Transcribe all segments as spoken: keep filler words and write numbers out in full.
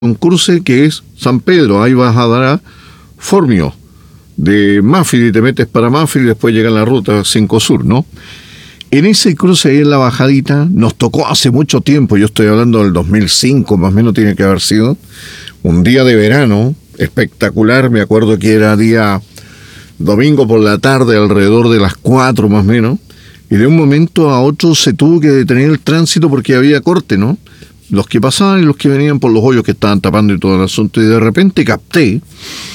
un cruce que es San Pedro, ahí vas a dar a Formio, de Mafili te metes para Mafili y después llega la ruta cinco Sur, ¿no? En ese cruce ahí en la bajadita, nos tocó hace mucho tiempo, yo estoy hablando del dos mil cinco, más o menos tiene que haber sido, un día de verano espectacular, me acuerdo que era día domingo por la tarde, alrededor de las cuatro más o menos, y de un momento a otro se tuvo que detener el tránsito porque había corte, ¿no? Los que pasaban y los que venían por los hoyos que estaban tapando y todo el asunto, y de repente capté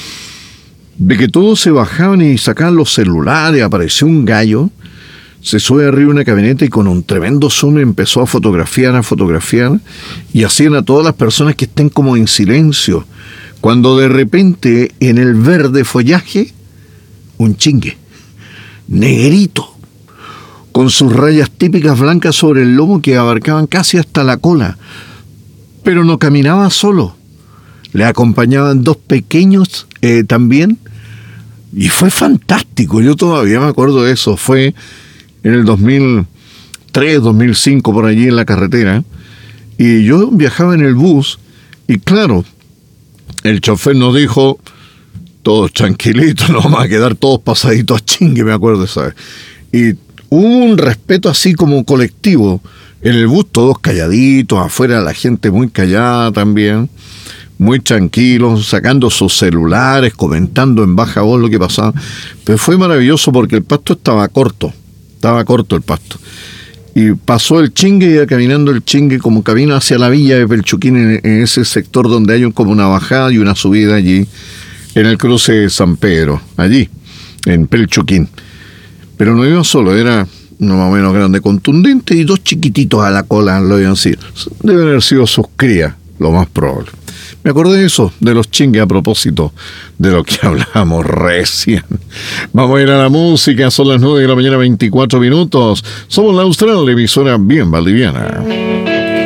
de que todos se bajaban y sacaban los celulares, apareció un gallo, se sube arriba una camioneta y con un tremendo zoom empezó a fotografiar, a fotografiar, y hacían a todas las personas que estén como en silencio, cuando de repente en el verde follaje, un chingue, negrito, con sus rayas típicas blancas sobre el lomo que abarcaban casi hasta la cola, pero no caminaba solo, le acompañaban dos pequeños eh, también, y fue fantástico. Yo todavía me acuerdo de eso, fue en el dos mil tres, dos mil cinco, por allí en la carretera, y yo viajaba en el bus, y claro, el chofer nos dijo, todos tranquilitos, nos vamos a quedar todos pasaditos a chingue, me acuerdo, ¿sabes? Y hubo un respeto así como colectivo, en el bus todos calladitos, afuera la gente muy callada también, muy tranquilos, sacando sus celulares, comentando en baja voz lo que pasaba, pero fue maravilloso porque el pasto estaba corto, estaba corto el pasto, y pasó el chingue, iba caminando el chingue como camino hacia la villa de Pelchuquín, en, en ese sector donde hay un, como una bajada y una subida allí, en el cruce de San Pedro, allí, en Pelchuquín. Pero no iba solo, era uno más o menos grande, contundente, y dos chiquititos a la cola lo habían sido. Deben haber sido sus crías, lo más probable. Me acordé de eso, de los chingues, a propósito de lo que hablábamos recién. Vamos a ir a la música, son las nueve de la mañana, veinticuatro minutos. Somos la Austral, emisora bien valdiviana.